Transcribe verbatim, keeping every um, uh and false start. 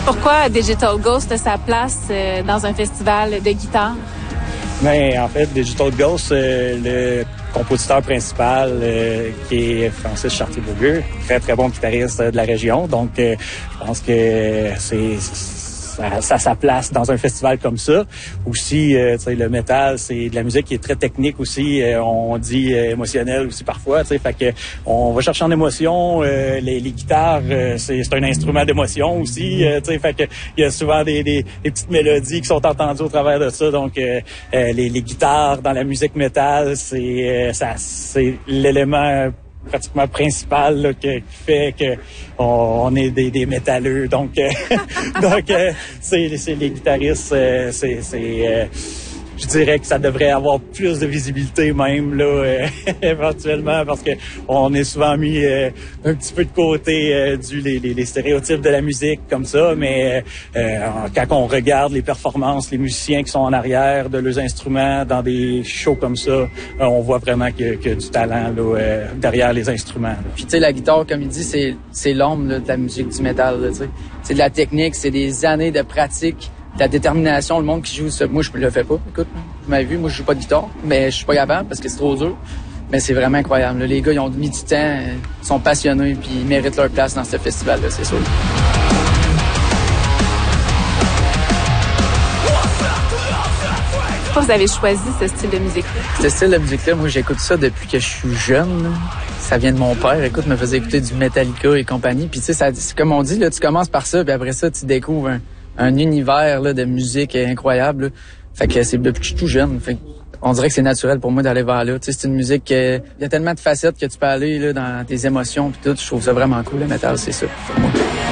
Pourquoi Digital Ghost a sa place euh, dans un festival de guitare? Ben, en fait, Digital Ghost, euh, le compositeur principal, euh, qui est Francis Chartier-Beaulieu, très, très bon guitariste de la région. Donc, euh, je pense que c'est... Ça, ça a sa place dans un festival comme ça. Aussi, euh, tu sais, le métal, c'est de la musique qui est très technique aussi. Euh, on dit euh, émotionnelle aussi parfois. Tu sais, fait que on va chercher en émotion. Euh, les, les guitares, euh, c'est, c'est un instrument d'émotion aussi. Euh, tu sais, fait que il y a souvent des, des, des petites mélodies qui sont entendues au travers de ça. Donc, euh, euh, les, les guitares dans la musique métal, c'est euh, ça, c'est l'élément pratiquement principal là, que, qui fait que on, on est des, des métalleux. Donc, euh, donc euh, c'est, c'est les guitaristes, euh, c'est, c'est euh, je dirais que ça devrait avoir plus de visibilité même là euh, éventuellement parce que on est souvent mis euh, un petit peu de côté euh, du les, les, les stéréotypes de la musique comme ça, mais euh, quand on regarde les performances, les musiciens qui sont en arrière de leurs instruments dans des shows comme ça, euh, on voit vraiment qu'il y a, qu'il y a du talent là, euh, derrière les instruments. Là. Puis tu sais, la guitare, comme il dit, c'est c'est l'ombre là, de la musique du métal. Là, c'est de la technique, c'est des années de pratique. La détermination, le monde qui joue ça, moi je le fais pas, écoute, vous m'avez vu, moi je joue pas de guitare, mais je suis pas capable parce que c'est trop dur, mais c'est vraiment incroyable, là. Les gars ils ont mis du temps, ils sont passionnés puis ils méritent leur place dans ce festival-là, c'est sûr. Pourquoi vous avez choisi ce style de musique-là? Ce style de musique-là, moi j'écoute ça depuis que je suis jeune, là. Ça vient de mon père, écoute, me faisait écouter du Metallica et compagnie, puis tu sais, ça, c'est comme on dit, là, tu commences par ça, puis après ça tu découvres un un univers là, de musique incroyable. Là. Fait que c'est depuis que je suis tout jeune. Fait on dirait que c'est naturel pour moi d'aller vers là. Tu sais, c'est une musique il euh, y a tellement de facettes que tu peux aller là, dans tes émotions puis tout. Je trouve ça vraiment cool, le métal, c'est ça pour moi.